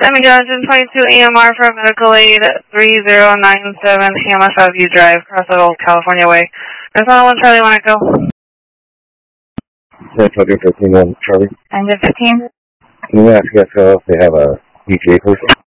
Miami Junction 22 EMR for medical aid 3097 Hamlet View Drive, Crossville, California Way. There's only one Charlie, 1 Echo. San Antonio 15-1 Charlie. And 15. Can you ask us if they have a ETA person?